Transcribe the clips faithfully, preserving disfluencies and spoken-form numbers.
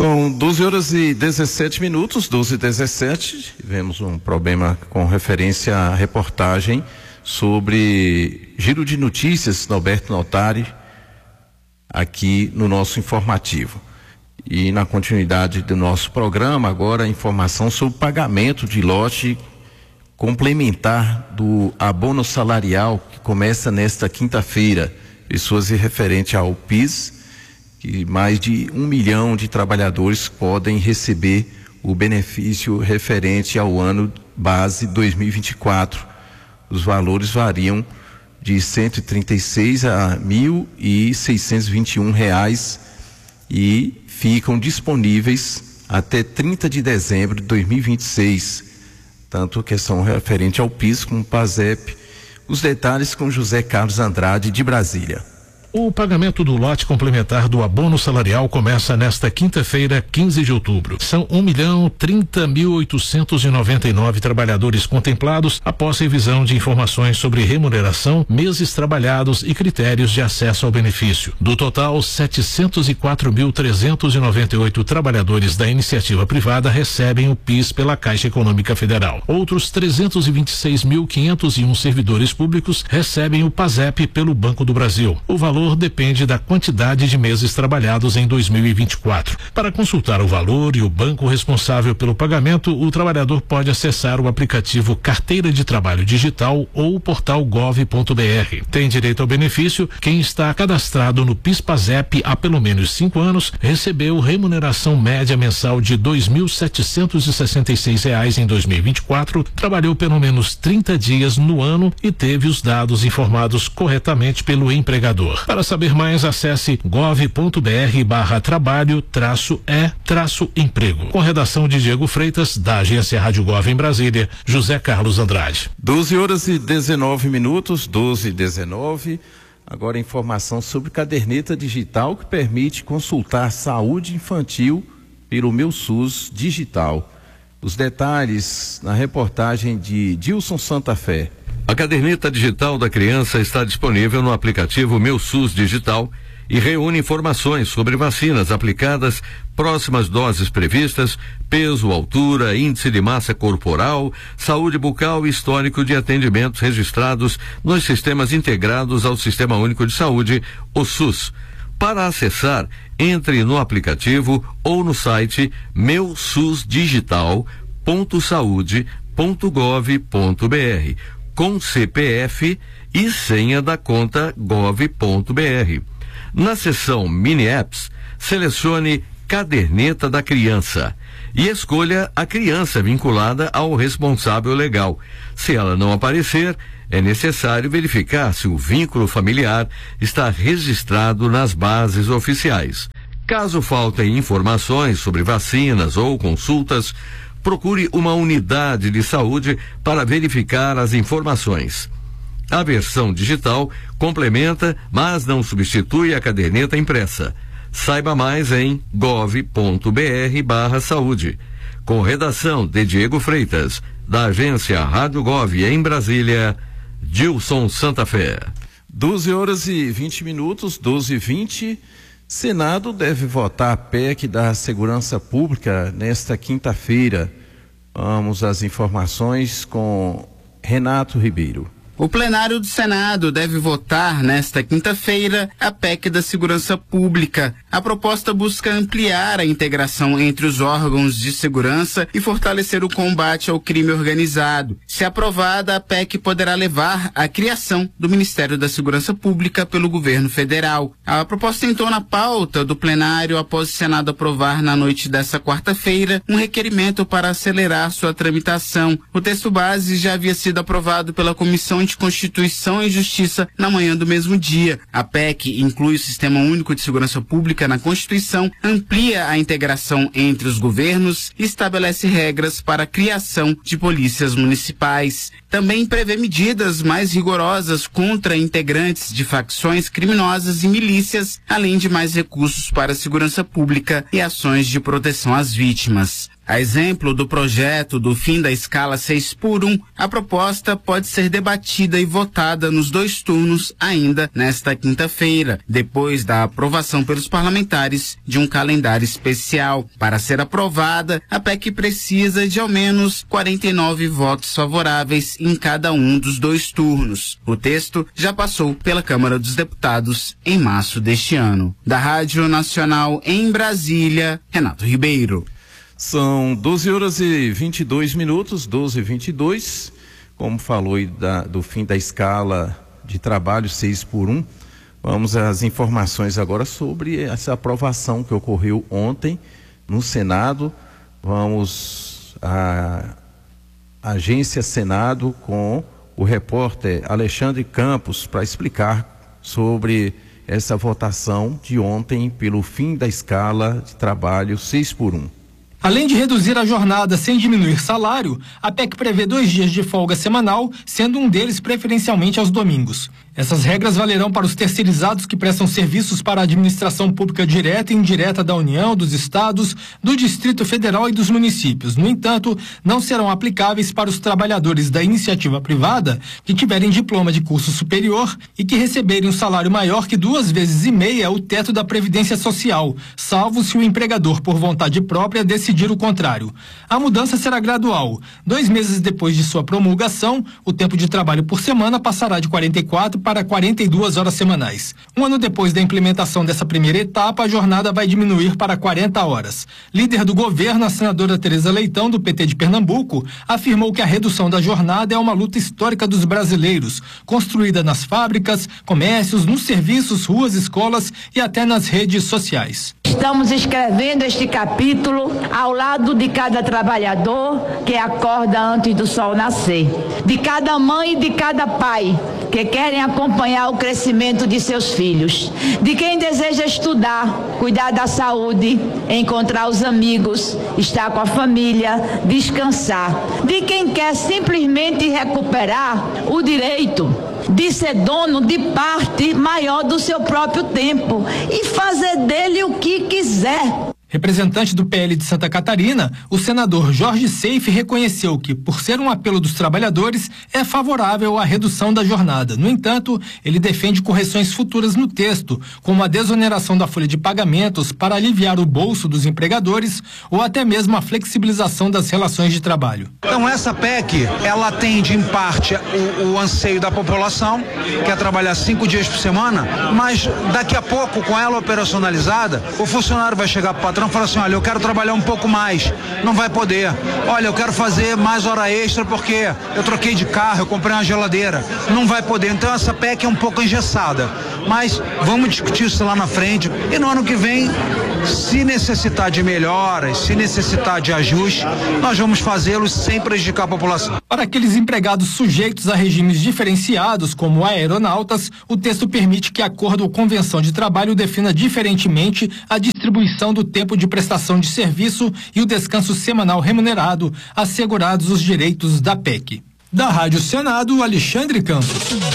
São doze horas e dezessete minutos, doze e dezessete. Tivemos um problema com referência à reportagem sobre Giro de Notícias, Norberto Notari, aqui no nosso informativo. E na continuidade do nosso programa, agora a informação sobre o pagamento de lote complementar do abono salarial, que começa nesta quinta-feira, pessoas referente ao P I S, que mais de um milhão de trabalhadores podem receber o benefício referente ao ano base dois mil e vinte e quatro. Os valores variam de cento e trinta e seis a mil e seiscentos e vinte e um reais e ficam disponíveis até trinta de dezembro de dois mil e vinte e seis, tanto a questão referente ao P I S como o PASEP. Os detalhes com José Carlos Andrade, de Brasília. O pagamento do lote complementar do abono salarial começa nesta quinta-feira, quinze de outubro. São um milhão trinta mil oitocentos e noventa e nove trabalhadores contemplados após revisão de informações sobre remuneração, meses trabalhados e critérios de acesso ao benefício. Do total, setecentos e quatro mil trezentos e noventa e oito trabalhadores da iniciativa privada recebem o P I S pela Caixa Econômica Federal. Outros trezentos e vinte e seis mil quinhentos e um servidores públicos recebem o PASEP pelo Banco do Brasil. O valor depende da quantidade de meses trabalhados em dois mil e vinte e quatro. Para consultar o valor e o banco responsável pelo pagamento, o trabalhador pode acessar o aplicativo Carteira de Trabalho Digital ou o portal gov ponto br. Tem direito ao benefício quem está cadastrado no P I S/PASEP há pelo menos cinco anos, recebeu remuneração média mensal de dois mil setecentos e sessenta e seis reais em dois mil e vinte e quatro, trabalhou pelo menos trinta dias no ano e teve os dados informados corretamente pelo empregador. Para saber mais, acesse gov ponto br barra trabalho traço e traço emprego. Com redação de Diego Freitas, da agência Rádio Gov em Brasília, José Carlos Andrade. doze horas e dezenove minutos, doze e dezenove. Agora informação sobre caderneta digital que permite consultar saúde infantil pelo Meu SUS Digital. Os detalhes na reportagem de Dilson Santa Fé. A caderneta digital da criança está disponível no aplicativo Meu SUS Digital e reúne informações sobre vacinas aplicadas, próximas doses previstas, peso, altura, índice de massa corporal, saúde bucal e histórico de atendimentos registrados nos sistemas integrados ao Sistema Único de Saúde, o SUS. Para acessar, entre no aplicativo ou no site meu sus digital ponto saude ponto gov ponto br. com C P F e senha da conta gov ponto br. Na seção Mini Apps, selecione Caderneta da Criança e escolha a criança vinculada ao responsável legal. Se ela não aparecer, é necessário verificar se o vínculo familiar está registrado nas bases oficiais. Caso faltem informações sobre vacinas ou consultas, procure uma unidade de saúde para verificar as informações. A versão digital complementa, mas não substitui a caderneta impressa. Saiba mais em gov ponto br barra saúde. Com redação de Diego Freitas, da agência Rádio Gov em Brasília, Dilson Santa Fé. doze horas e vinte minutos, doze e vinte. Senado deve votar a P E C da Segurança Pública nesta quinta-feira. Vamos às informações com Renato Ribeiro. O plenário do Senado deve votar nesta quinta-feira a P E C da Segurança Pública. A proposta busca ampliar a integração entre os órgãos de segurança e fortalecer o combate ao crime organizado. Se aprovada, a P E C poderá levar à criação do Ministério da Segurança Pública pelo governo federal. A proposta entrou na pauta do plenário após o Senado aprovar na noite dessa quarta-feira um requerimento para acelerar sua tramitação. O texto base já havia sido aprovado pela Comissão de Constituição e Justiça na manhã do mesmo dia. A P E C inclui o Sistema Único de Segurança Pública na Constituição, amplia a integração entre os governos e estabelece regras para a criação de polícias municipais. Também prevê medidas mais rigorosas contra integrantes de facções criminosas e milícias, além de mais recursos para a segurança pública e ações de proteção às vítimas. A exemplo do projeto do fim da escala seis por um, a proposta pode ser debatida e votada nos dois turnos ainda nesta quinta-feira, depois da aprovação pelos parlamentares de um calendário especial. Para ser aprovada, a P E C precisa de ao menos quarenta e nove votos favoráveis em cada um dos dois turnos. O texto já passou pela Câmara dos Deputados em março deste ano. Da Rádio Nacional em Brasília, Renato Ribeiro. São doze horas e vinte e dois minutos, doze e vinte e dois. Como falou aí da, do fim da escala de trabalho seis por um, vamos às informações agora sobre essa aprovação que ocorreu ontem no Senado. Vamos à Agência Senado com o repórter Alexandre Campos para explicar sobre essa votação de ontem pelo fim da escala de trabalho seis por um. Além de reduzir a jornada sem diminuir salário, a P E C prevê dois dias de folga semanal, sendo um deles preferencialmente aos domingos. Essas regras valerão para os terceirizados que prestam serviços para a administração pública direta e indireta da União, dos estados, do Distrito Federal e dos municípios. No entanto, não serão aplicáveis para os trabalhadores da iniciativa privada que tiverem diploma de curso superior e que receberem um salário maior que duas vezes e meia o teto da Previdência Social, salvo se o empregador, por vontade própria, decidir o contrário. A mudança será gradual. Dois meses depois de sua promulgação, o tempo de trabalho por semana passará de quarenta e quatro para quarenta e duas horas semanais. Um ano depois da implementação dessa primeira etapa, a jornada vai diminuir para quarenta horas. Líder do governo, a senadora Tereza Leitão, do P T de Pernambuco, afirmou que a redução da jornada é uma luta histórica dos brasileiros, construída nas fábricas, comércios, nos serviços, ruas, escolas e até nas redes sociais. Estamos escrevendo este capítulo ao lado de cada trabalhador que acorda antes do sol nascer, de cada mãe e de cada pai que querem acompanhar o crescimento de seus filhos, de quem deseja estudar, cuidar da saúde, encontrar os amigos, estar com a família, descansar, de quem quer simplesmente recuperar o direito de ser dono de parte maior do seu próprio tempo e fazer dele o que quiser. Representante do P L de Santa Catarina, o senador Jorge Seife reconheceu que, por ser um apelo dos trabalhadores, é favorável à redução da jornada. No entanto, ele defende correções futuras no texto, como a desoneração da folha de pagamentos para aliviar o bolso dos empregadores ou até mesmo a flexibilização das relações de trabalho. Então essa P E C, ela atende em parte o, o anseio da população, que é trabalhar cinco dias por semana, mas daqui a pouco, com ela operacionalizada, o funcionário vai chegar para o patrão fala assim, olha, eu quero trabalhar um pouco mais, não vai poder. Olha, eu quero fazer mais hora extra porque eu troquei de carro, eu comprei uma geladeira, não vai poder. Então essa P E C é um pouco engessada, mas vamos discutir isso lá na frente e no ano que vem, se necessitar de melhoras, se necessitar de ajuste, nós vamos fazê-los sem prejudicar a população. Para aqueles empregados sujeitos a regimes diferenciados, como aeronautas, o texto permite que acordo ou convenção de trabalho defina diferentemente a distribuição do tempo de prestação de serviço e o descanso semanal remunerado, assegurados os direitos da P E C. Da Rádio Senado, Alexandre Campos.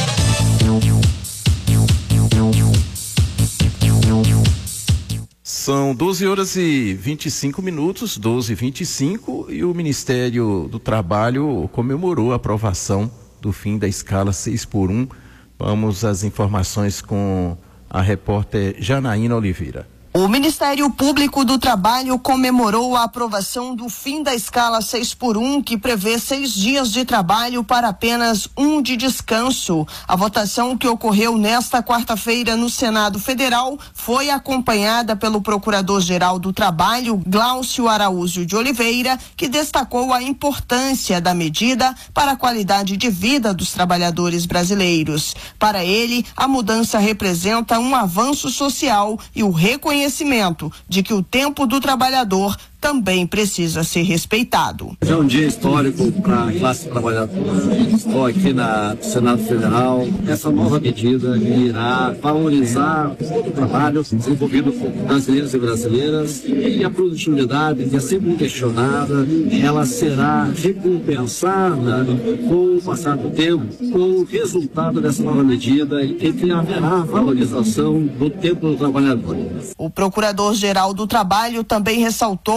São doze horas e vinte e cinco minutos, doze e vinte e cinco, e o Ministério do Trabalho comemorou a aprovação do fim da escala seis por um. Vamos às informações com a repórter Janaína Oliveira. O Ministério Público do Trabalho comemorou a aprovação do fim da escala seis por um, que prevê seis dias de trabalho para apenas um de descanso. A votação, que ocorreu nesta quarta-feira no Senado Federal, foi acompanhada pelo Procurador-Geral do Trabalho, Glaucio Araújo de Oliveira, que destacou a importância da medida para a qualidade de vida dos trabalhadores brasileiros. Para ele, a mudança representa um avanço social e o reconhecimento de que o tempo do trabalhador também precisa ser respeitado. É um dia histórico para a classe trabalhadora. Estou aqui na Senado Federal. Essa nova medida irá valorizar o trabalho desenvolvido por brasileiros e brasileiras, e a produtividade, que é sempre questionada, ela será recompensada com o passar do tempo, com o resultado dessa nova medida, e que haverá valorização do tempo do trabalhador. O Procurador-Geral do Trabalho também ressaltou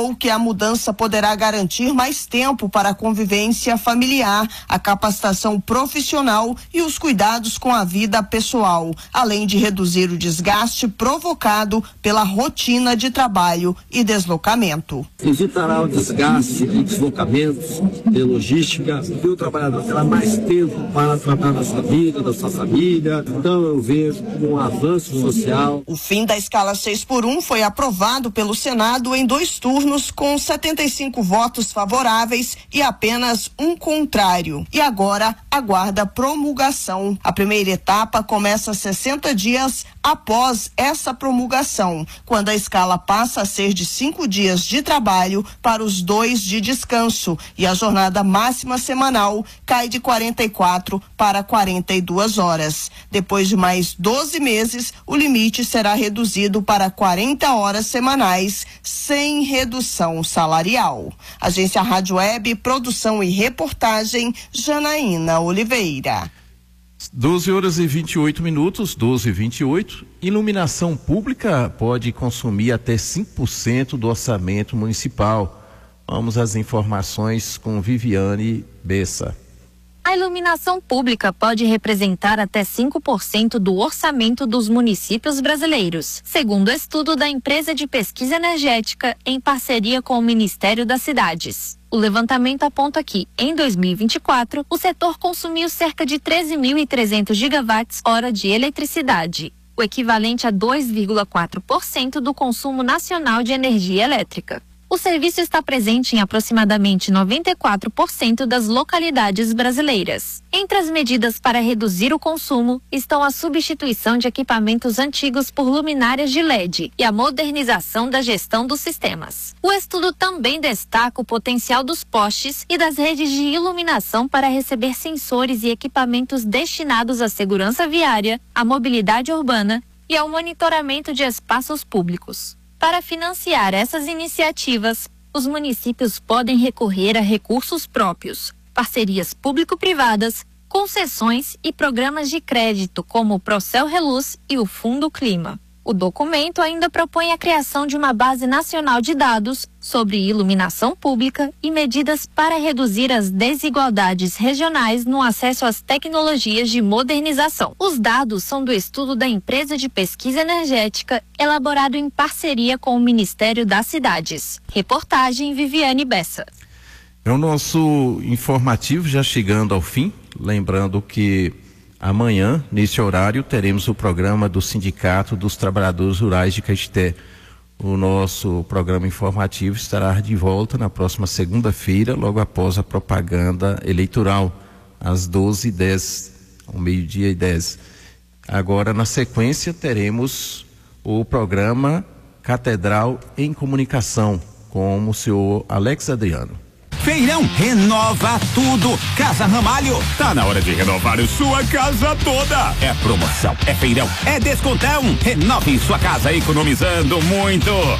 afirmou que a mudança poderá garantir mais tempo para a convivência familiar, a capacitação profissional e os cuidados com a vida pessoal, além de reduzir o desgaste provocado pela rotina de trabalho e deslocamento. Evitará o desgaste de deslocamentos, de logística, e o trabalhador terá mais tempo para tratar da sua vida, da sua família. Então eu vejo um avanço social. O fim da escala seis por um foi aprovado pelo Senado em dois turnos com setenta e cinco votos favoráveis e apenas um contrário. E agora aguarda promulgação. A primeira etapa começa sessenta dias após essa promulgação, quando a escala passa a ser de cinco dias de trabalho para os dois de descanso e a jornada máxima semanal cai de quarenta e quatro para quarenta e duas horas. Depois de mais doze meses, o limite será reduzido para quarenta horas semanais, sem redução salarial. Agência Rádio Web, produção e reportagem, Janaína Oliveira. doze horas e vinte e oito minutos, doze e vinte e oito. Iluminação pública pode consumir até cinco por cento do orçamento municipal. Vamos às informações com Viviane Bessa. A iluminação pública pode representar até cinco por cento do orçamento dos municípios brasileiros, segundo o estudo da empresa de pesquisa energética em parceria com o Ministério das Cidades. O levantamento aponta que, em dois mil e vinte e quatro, o setor consumiu cerca de treze mil e trezentos gigawatts-hora de eletricidade, o equivalente a dois vírgula quatro por cento do consumo nacional de energia elétrica. O serviço está presente em aproximadamente noventa e quatro por cento das localidades brasileiras. Entre as medidas para reduzir o consumo estão a substituição de equipamentos antigos por luminárias de L E D e a modernização da gestão dos sistemas. O estudo também destaca o potencial dos postes e das redes de iluminação para receber sensores e equipamentos destinados à segurança viária, à mobilidade urbana e ao monitoramento de espaços públicos. Para financiar essas iniciativas, os municípios podem recorrer a recursos próprios, parcerias público-privadas, concessões e programas de crédito como o Procel Reluz e o Fundo Clima. O documento ainda propõe a criação de uma base nacional de dados sobre iluminação pública e medidas para reduzir as desigualdades regionais no acesso às tecnologias de modernização. Os dados são do estudo da empresa de pesquisa energética, elaborado em parceria com o Ministério das Cidades. Reportagem Viviane Bessa. É o nosso informativo já chegando ao fim, lembrando que amanhã, nesse horário, teremos o programa do Sindicato dos Trabalhadores Rurais de Caetité. O nosso programa informativo estará de volta na próxima segunda-feira, logo após a propaganda eleitoral, às doze e dez, ao meio-dia e dez. Agora, na sequência, teremos o programa Catedral em Comunicação, com o senhor Alex Adriano. Feirão renova tudo. Casa Ramalho. Tá na hora de renovar sua casa toda. É promoção, é feirão, é descontão. Renove sua casa economizando muito.